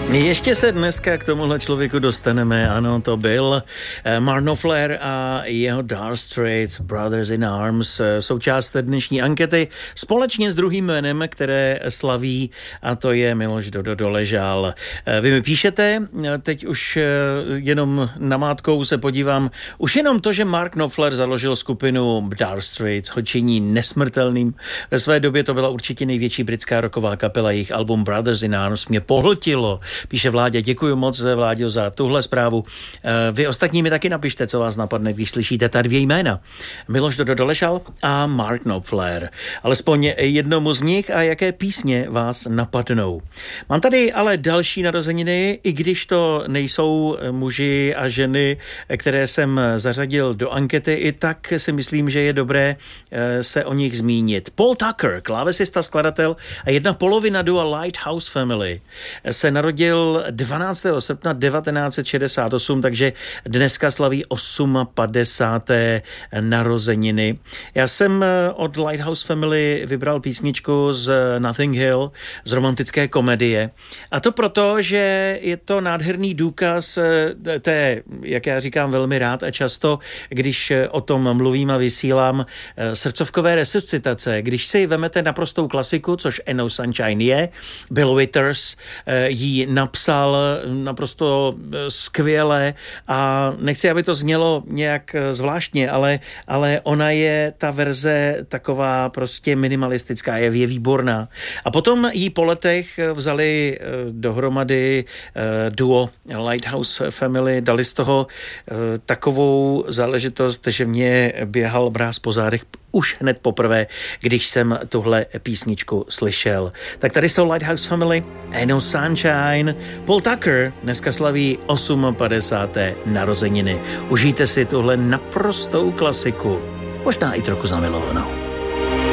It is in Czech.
Ještě se dneska k tomuhle člověku dostaneme, ano, to byl Mark Knopfler a jeho Dire Straits, Brothers in Arms, součást dnešní ankety, společně s druhým jménem, které slaví, a to je Miloš Doležal. Vy mi píšete, teď už jenom namátkou se podívám, už jenom to, že Mark Knopfler založil skupinu Dire Straits, ho činí nesmrtelným. Ve své době to byla určitě největší britská rocková kapela, jejich album Brothers in Arms mě pohltilo. Píše Vládě, děkuji moc Vláďo za tuhle zprávu. Vy ostatní mi taky napište, co vás napadne, když slyšíte ta dvě jména. Miloš Doležal a Mark Knopfler. Alespoň jednomu z nich a jaké písně vás napadnou. Mám tady ale další narozeniny, i když to nejsou muži a ženy, které jsem zařadil do ankety, i tak si myslím, že je dobré se o nich zmínit. Paul Tucker, klávesista, skladatel a jedna polovina dua Lighthouse Family, se narodil 12. srpna 1968, takže dneska slaví 58. narozeniny. Já jsem od Lighthouse Family vybral písničku z Nothing Hill, z romantické komedie. A to proto, že je to nádherný důkaz té, jak já říkám velmi rád a často, když o tom mluvím a vysílám, srdcovkové resuscitace. Když si vemete naprostou klasiku, což Ain't No Sunshine je, Bill Withers jí napsal naprosto skvěle a nechci, aby to znělo nějak zvláštně, ale ona je, ta verze taková prostě minimalistická, je výborná. A potom jí po letech vzali dohromady duo Lighthouse Family, dali z toho takovou záležitost, že mě běhal mráz po zádech už hned poprvé, když jsem tuhle písničku slyšel. Tak tady jsou Lighthouse Family, Ain't No Sunshine. Paul Tucker dneska slaví 58. narozeniny. Užijte si tuhle naprostou klasiku, možná i trochu zamilovanou.